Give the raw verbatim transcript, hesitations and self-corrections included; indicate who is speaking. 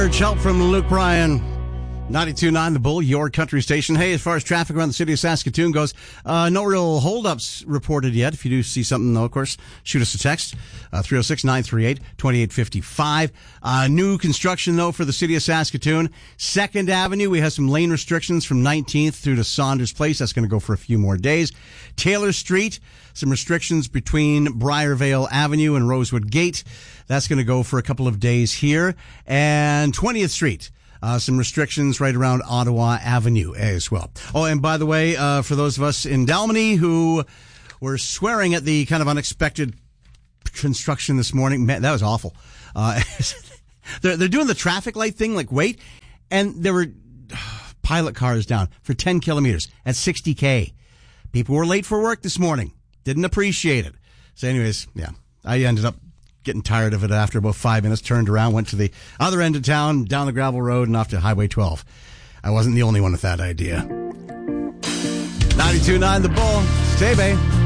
Speaker 1: Help from Luke Bryan. ninety-two point nine The Bull, your country station. Hey, as far as traffic around the city of Saskatoon goes, uh, no real holdups reported yet. If you do see something, though, of course, shoot us a text, uh, three oh six, nine three eight, two eight five five. Uh, new construction, though, for the city of Saskatoon. second Avenue, we have some lane restrictions from nineteenth through to Saunders Place. That's going to go for a few more days. Taylor Street, some restrictions between Briarvale Avenue and Rosewood Gate. That's going to go for a couple of days here. And twentieth Street. Uh, some restrictions right around Ottawa Avenue as well. Oh, and by the way, uh, for those of us in Dalmeny who were swearing at the kind of unexpected construction this morning, man, that was awful. Uh, they're, they're doing the traffic light thing, like wait, and there were pilot cars down for ten kilometers at sixty K. People were late for work this morning. Didn't appreciate it. So anyways, yeah, I ended up getting tired of it after about five minutes, turned around, went to the other end of town, down the gravel road, and off to Highway twelve. I wasn't the only one with that idea. ninety-two point nine The Bull. Stay, babe.